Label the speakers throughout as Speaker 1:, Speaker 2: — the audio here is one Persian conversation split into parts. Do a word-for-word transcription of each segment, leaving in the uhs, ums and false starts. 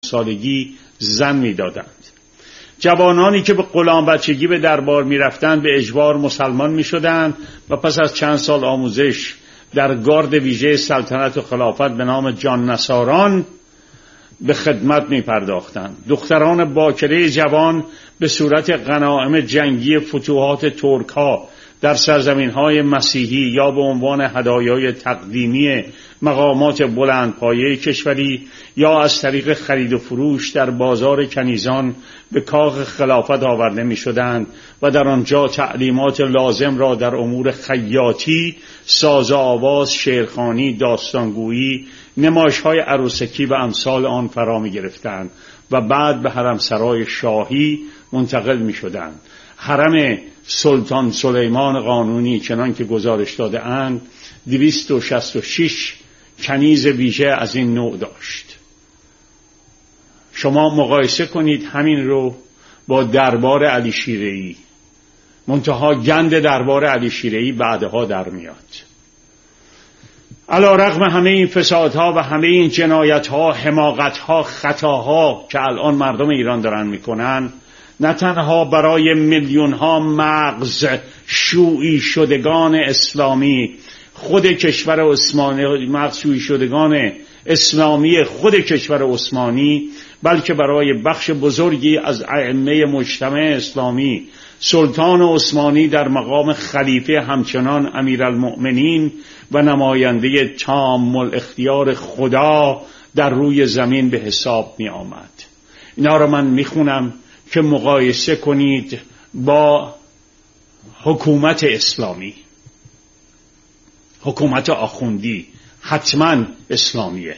Speaker 1: سالگی زن می‌دادند. جوانانی که به غلام بچگی به دربار می‌رفتند به اجبار مسلمان می‌شدند و پس از چند سال آموزش در گارد ویژه سلطنت و خلافت به نام جان نثاران به خدمت می پرداختند. دختران باکره جوان به صورت غنایم جنگی فتوحات ترک ها در سرزمین های مسیحی یا به عنوان هدایای تقدیمی مقامات بلندپایه کشوری یا از طریق خرید و فروش در بازار کنیزان به کاخ خلافت آورده می شدند و در آنجا تعلیمات لازم را در امور خیاطی، ساز آواز، شعرخوانی، داستانگویی، نمایش‌های عروسکی و امثال آن فرا می گرفتند و بعد به حرمسرای شاهی منتقل می شدند. حرم سلطان سلیمان قانونی چنان که گزارش داده اند دویست و شصت و شش کنیز ویژه از این نوع داشت. شما مقایسه کنید همین رو با دربار علی شیره‌ای. منتها گند دربار علی شیره‌ای بعدها در میاد. علی رغم همه این فسادها و همه این جنایتها، حماقتها، خطاها که الان مردم ایران دارن میکنن، نه تنها برای میلیونها مغز شویی شدگان اسلامی خود کشور عثمانی، مغز شویی شدگان اسلامی خود کشور عثمانی، بلکه برای بخش بزرگی از ائمه مجتمع اسلامی، سلطان عثمانی در مقام خلیفه همچنان امیرالمؤمنین و نماینده تام الاختیار خدا در روی زمین به حساب می آمد. اینا رو من می خونم که مقایسه کنید با حکومت اسلامی. حکومت آخوندی حتما اسلامیه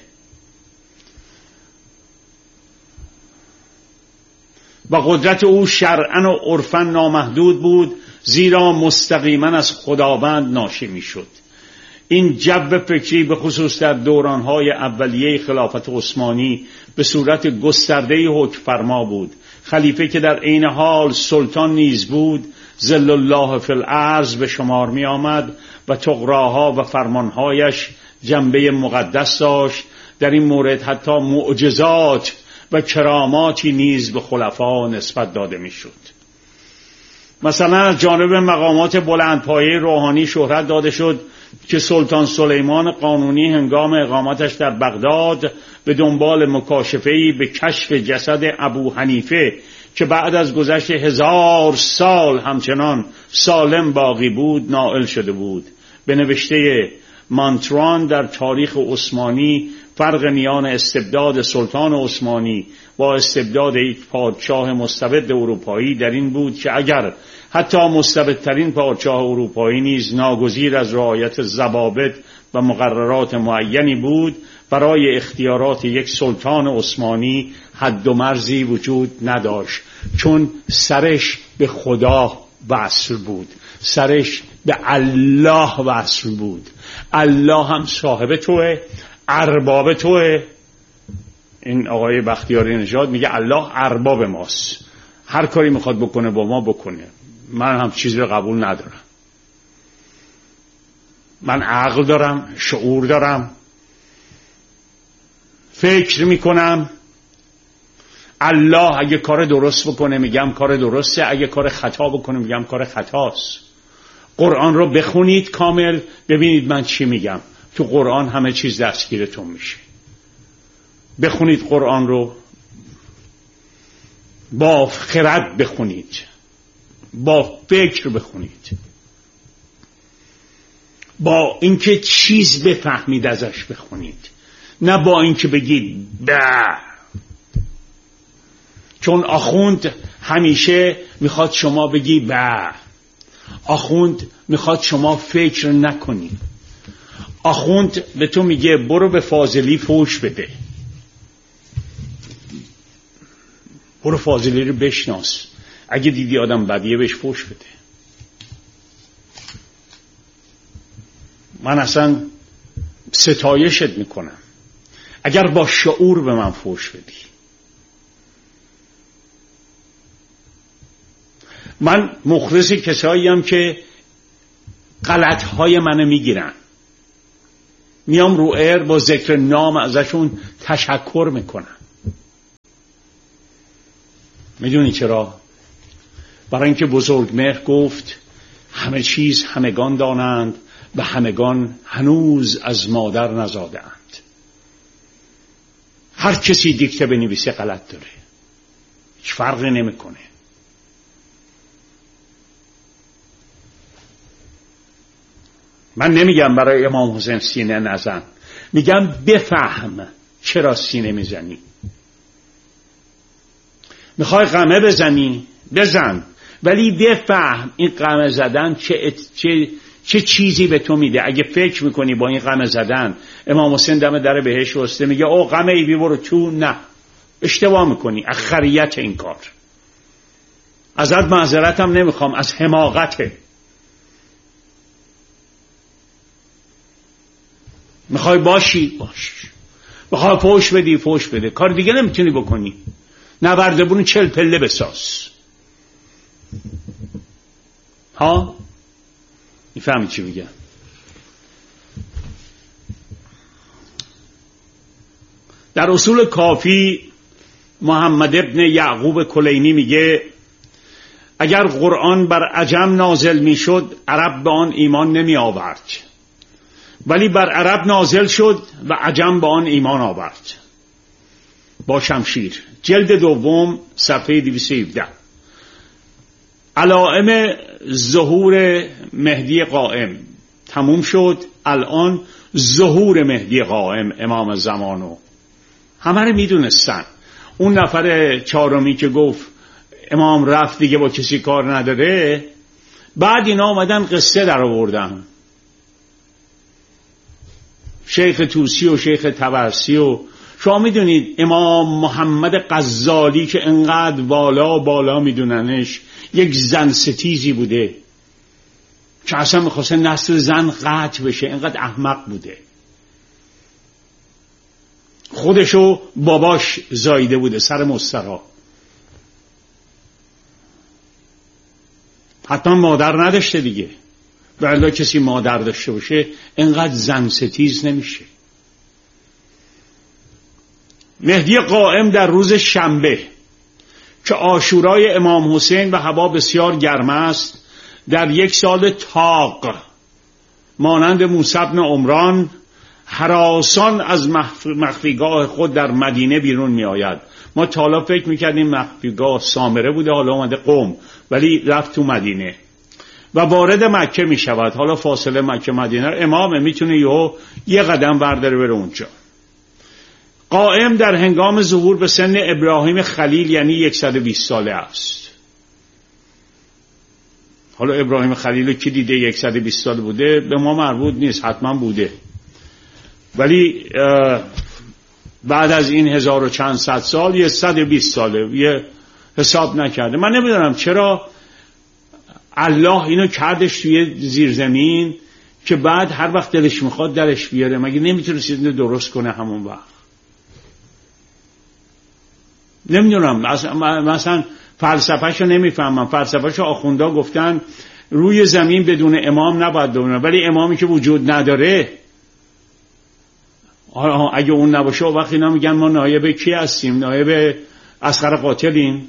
Speaker 1: و قدرت او شرعاً و عرفاً نامحدود بود، زیرا مستقیما از خداوند ناشی می شد. این جو فکری به خصوص در دورانهای اولیه خلافت عثمانی به صورت گسترده حکم فرما بود. خلیفه که در عین حال سلطان نیز بود، ظل الله فی الارض به شمار می آمد و طغراها و فرمانهایش جنبه مقدس داشت. در این مورد حتی معجزات و کراماتی نیز به خلفا نسبت داده می شد. مثلا از جانب مقامات بلندپایه روحانی شهرت داده شد که سلطان سلیمان قانونی هنگام اقامتش در بغداد به دنبال مکاشفه‌ای به کشف جسد ابو حنیفه که بعد از گذشت هزار سال همچنان سالم باقی بود نائل شده بود. به نوشته مانتران در تاریخ عثمانی فرق میان استبداد سلطان عثمانی با استبداد یک پادشاه مستبد اروپایی در این بود که اگر حتی مستبدترین پادشاه اروپایی نیز ناگزیر از رعایت ضوابط و مقررات معینی بود، برای اختیارات یک سلطان عثمانی حد و مرزی وجود نداشت، چون سرش به خدا وصل بود، سرش به الله وصل بود. الله هم صاحب توه، ارباب توه. این آقای بختیاری نژاد میگه الله ارباب ماست، هر کاری میخواد بکنه با ما بکنه. من هم چیزی رو قبول ندارم. من عقل دارم، شعور دارم، فکر میکنم. الله اگه کار درست بکنه میگم کار درسته، اگه کار خطا بکنه میگم کار خطاست. قرآن رو بخونید کامل، ببینید من چی میگم. تو قرآن همه چیز دستگیرتون میشه. بخونید قرآن رو، با خرد بخونید، با فکر بخونید، با اینکه چیز بفهمید ازش بخونید، نه با اینکه بگید به. چون آخوند همیشه میخواد شما بگی به. آخوند میخواد شما فکر نکنی. آخوند به تو میگه برو به فاضلی فوش بده، برو فاضلی رو بشناس، اگه دیدی آدم بدیه بهش فوش بده. من اصلا ستایشت میکنم اگر با شعور به من فوش بدی. من مخلص کسایی هم که غلطهای منو میگیرن، میام رو ایر با ذکر نام ازشون تشکر میکنم. میدونی چرا؟ برای اینکه بزرگمهر گفت همه چیز همگان دانند و همگان هنوز از مادر نزادند. هر کسی دیکته بنویسه غلط داره، هیچ فرقی نمیکنه. من نمیگم برای امام حسین سینه نزن، میگم بفهم چرا سینه میزنی. میخوای قمه بزنی بزن، ولی بفهم این قمه زدن چه, چه, چه چیزی به تو میده. اگه فکر میکنی با این قمه زدن امام حسین دم در بهشت واسطه میگه او قمه ای بی برو تو، نه، اشتباه میکنی. اخریت این کار. ازت معذرتم نمیخوام، از حماقته. میخوای باشی باش، میخوای فوش بدی فوش بده، کار دیگه نمیتونی بکنی. نوردبون چل پله بساز. ها میفهمی چی میگم؟ در اصول کافی محمد ابن یعقوب کلینی میگه اگر قرآن بر عجم نازل میشد عرب به آن ایمان نمی آورد، ولی بر عرب نازل شد و عجم به آن ایمان آورد. با شمشیر، جلد دوم، صفحه دویست و هفده. علائم ظهور مهدی قائم تموم شد. الان ظهور مهدی قائم، امام زمانو، همه رو میدونستن. اون نفر چهارمی که گفت امام رفت دیگه با کسی کار نداره، بعد اینا آمدن قصه در آوردن. شیخ توسی و شیخ طبرسی و شما میدونید امام محمد غزالی که انقدر بالا بالا میدوننش، یک زن ستیزی بوده که اصلا میخواسته نسل زن قطع بشه، انقدر احمق بوده. خودشو باباش زایده بوده سر مسترا، حتما مادر نداشته دیگه. ولی کسی مادر داشته باشه انقدر زن ستیز نمیشه. مهدی قائم در روز شنبه که عاشورای امام حسین و هوا بسیار گرم است، در یک سال تاق مانند موسی بن عمران هراسان از مخفیگاه خود در مدینه بیرون می آید. ما تا حالا فکر میکردیم مخفیگاه سامره بوده، حالا اومده قم، ولی رفت تو مدینه و وارد مکه می شود. حالا فاصله مکه مدینه امامه، میتونه یهو یه قدم برداره بره اونجا. قائم در هنگام ظهور به سن ابراهیم خلیل یعنی صد و بیست ساله است. حالا ابراهیم خلیل رو کی دیده صد و بیست ساله بوده؟ به ما مربوط نیست، حتما بوده، ولی بعد از این هزار و چند صد سال یه صد و بیست ساله، یه حساب نکرده. من نمیدونم چرا الله اینو کردش توی زیرزمین که بعد هر وقت دلش میخواد درش بیاره. مگه نمیتونه اینو درست کنه همون وقت؟ نمیدونم، مثلا فلسفهشو نمیفهمم. فلسفهشو آخوندا گفتن روی زمین بدون امام نباید بمونه، ولی امامی که وجود نداره، اگه اون نباشه وقتی اینا میگن ما نایب کی هستیم؟ نایب اصغر قاتلیم.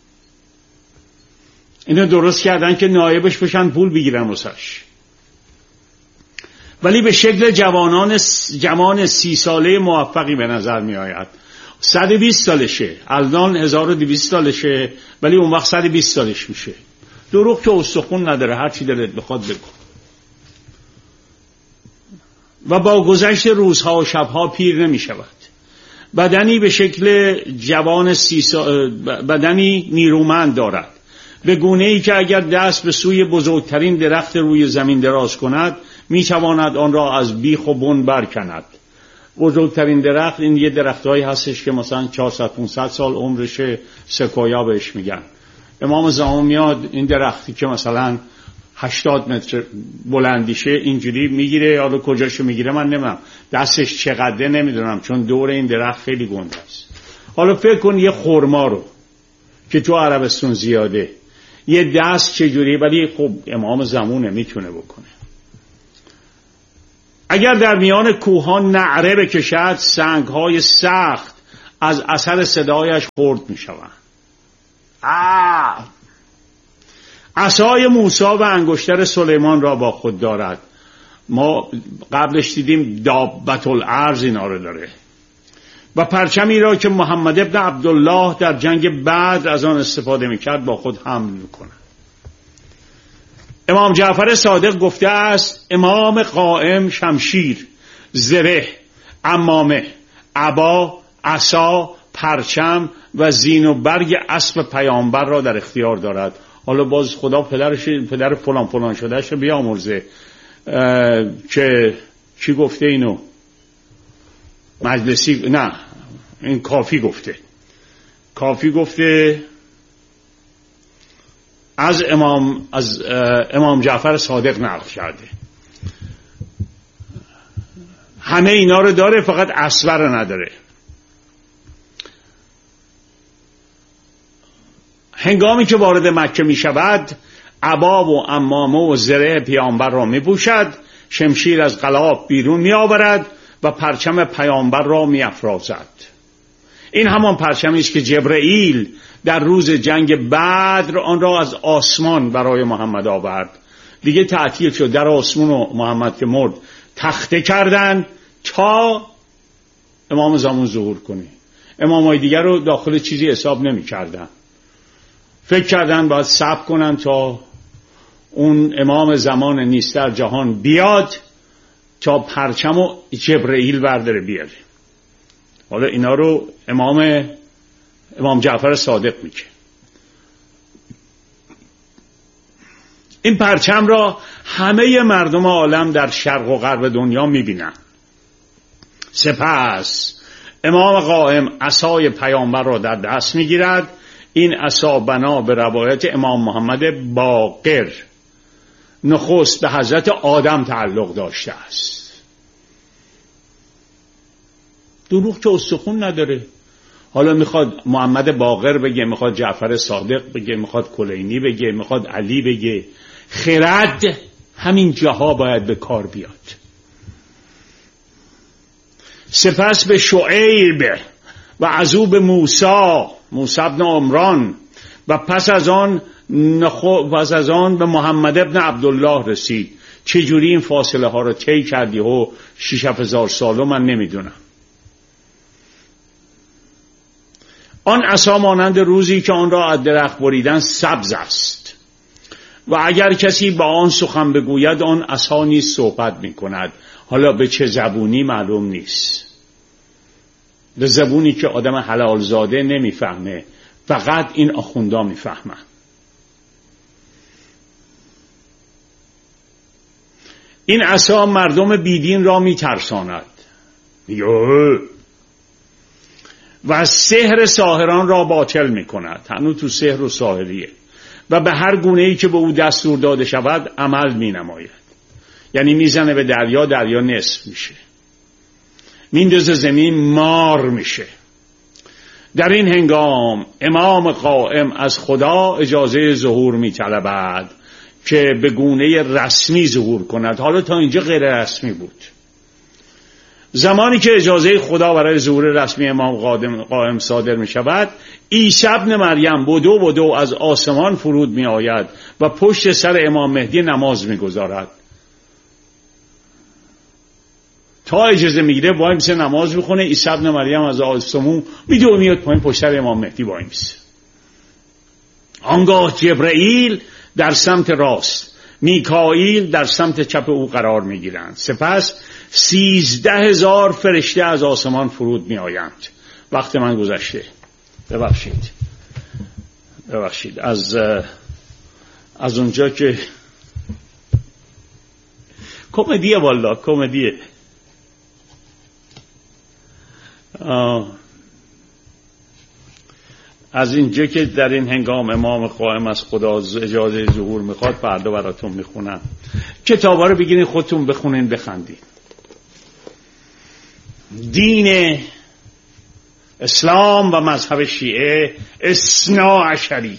Speaker 1: اینو درست کردن که نایبش بشن پول بگیرن واسش، ولی به شکل جوانان جوان سی ساله موفقی به نظر می آید. صد و بیست سالشه، الان هزار و دویست سالشه، ولی اون وقت صد و بیست سالش میشه. دروغ که استخون نداره، هر چی دلت بخواد بگو. و با گذشت روزها و شبها پیر نمی شود. بدنی به شکل جوان سی سال، بدنی نیرومند دارد، به گونه ای که اگر دست به سوی بزرگترین درخت روی زمین دراز کند می تواند آن را از بیخ و بن برکند. بزرگترین درخت این یه درختایی هستش که مثلا چهارصد پانصد سال عمرشه، سکویا بهش میگن. امام زمان میاد این درختی که مثلا هشتاد متر بلندیشه اینجوری میگیره، حالا کجاشو میگیره من نمیدونم، دستش چقدره نمیدونم، چون دور این درخت خیلی گنده است. حالا فکر کن یه خرما رو که تو عربستان زیاده، یه دست چجوری، ولی خب امام زمانه میتونه بکنه. اگر در میان کوهان نعره بکشد، سنگهای سخت از اثر صدایش خرد میشوند. آه. عصای موسی و انگشتر سلیمان را با خود دارد. ما قبلش دیدیم دابت الارض اینا رو داره. و پرچمی را که محمد ابن عبدالله در جنگ بدر از آن استفاده میکرد با خود حمل میکنه. امام جعفر صادق گفته است امام قائم شمشیر، زره، عمامه، عبا، عصا، پرچم و زین و برگ اسب پیامبر را در اختیار دارد. حالا باز خدا پدرش پدر فلان فلان شدهش بیامرزه که چی گفته اینو؟ مجلسی؟ نه، این کافی گفته. کافی گفته از امام از امام جعفر صادق نقل کرده. همه اینا رو داره، فقط اسبر رو نداره. هنگامی که وارد مکه می شود عبا و عمامه و زره پیامبر را می پوشد، شمشیر از قلاب بیرون می آورد و پرچم پیامبر را می افرازد. این همان پرچمی است که جبرئیل در روز جنگ بدر آن را از آسمان برای محمد آورد. دیگه تعطیل شد، در آسمان و محمد که مرد تخته کردن تا امام زمان ظهور کنه. امامای دیگر رو داخل چیزی حساب نمی کردن. فکر کردن باید صبر کنن تا اون امام زمان نیستر جهان بیاد تا پرچم و جبرئیل برداره بیاره. حالا اینا رو امام امام جعفر صادق میگه. این پرچم را همه مردم عالم در شرق و غرب دنیا میبینن. سپس امام قائم عصای پیامبر را در دست میگیرد. این عصا بنا به روایت امام محمد باقر نخست به حضرت آدم تعلق داشته است. دروغ که استخون نداره. حالا میخواد محمد باقر بگه، میخواد جعفر صادق بگه، میخواد کلینی بگه، میخواد علی بگه، خرد همین جاها باید به کار بیاد. سپس به شعیب و عزو به موسی موسی ابن عمران و پس از آن نخو پس از آن به محمد ابن عبدالله رسید. چجوری این فاصله ها رو طی کردی و شش هزار سالو من نمیدونم. آن عصا مانند روزی که آن را از درخت بریدن سبز است و اگر کسی با آن سخن بگوید آن عصا نیز صحبت می کند. حالا به چه زبونی معلوم نیست، به زبونی که آدم حلال زاده نمیفهمه، فقط این آخوندا میفهمن. این عصا مردم بیدین را میترساند و سحر ساحران را باطل میکند. هنوز تو سحر و ساحریه و به هر گونه‌ای که به او دستور داده شود عمل مینماید. یعنی میزنه به دریا، دریا نصف میشه، میندازه زمین، مار میشه. در این هنگام امام قائم از خدا اجازه ظهور میطلبد که به گونه رسمی ظهور کند. حالا تا اینجا غیر رسمی بود. زمانی که اجازه خدا برای ظهور رسمی امام قائم صادر می شود، عیسی ابن مریم بدو بدو از آسمان فرود می آید و پشت سر امام مهدی نماز می گذارد. تا اجازه میگیره وای میسه نماز میخونه. عیسی ابن مریم از آسمون میدوه میاد پایین پشت سر امام مهدی وای میسه. آنگاه جبرئیل در سمت راست، میکائیل در سمت چپ او قرار میگیرند. سپس سیزده هزار فرشته از آسمان فرود میآیند. وقت من گذشته، ببخشید ببخشید از از اونجا که کمدیه، والا کمدیه. از اینجا که در این هنگام امام قائم از خدا اجازه ظهور میخواد، فردا براتون میخونم. کتابا رو بگیرین خودتون بخونین بخندین. دین اسلام و مذهب شیعه اثنا عشری.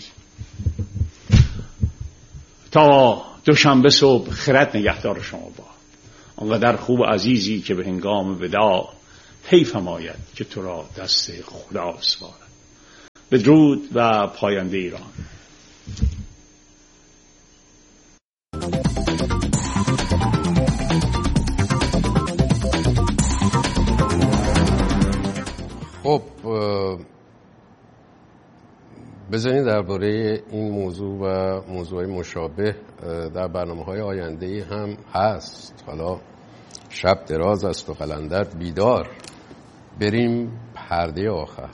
Speaker 1: تا دوشنبه صبح خرد نگهدار شما با. آنقدر خوب و عزیزی که به هنگام وداع حیفم آید که تو را دست خدا سپارم. بدرود و پاینده ایران.
Speaker 2: خب بذارید درباره این موضوع و موضوعی مشابه در برنامه‌های آینده هم هست. حالا شب دراز است و قلندر بیدار. بریم پرده آخر.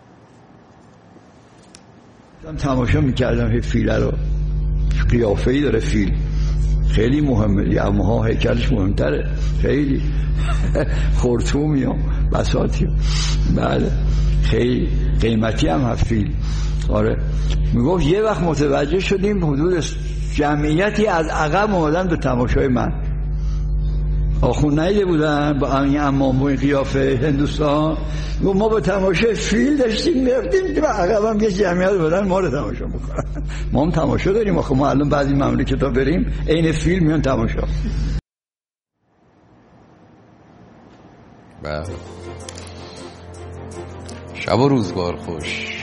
Speaker 3: من تماشا میکردم فیل رو، قیافه‌ای داره فیل، خیلی مهمه، یمها هیکلش مهمتره، خیلی خرطومی و بساطی، بله خیلی قیمتی هم هست فیل. آره میگفت یه وقت متوجه شدیم حدود جمعیتی از عقب اومدن به تماشای من، آخون نیده بودن با همین امام و این قیافه هندوستان. گفت ما به تماشای فیل داشتیم میرفتیم که عقب هم یه جمعیت بودن ما رو تماشا میکنن. ما هم تماشا داریم، آخه ما الان بعضی مملکت ها بریم عین فیل میان تماشا.
Speaker 2: بله شب و روزگار خوش.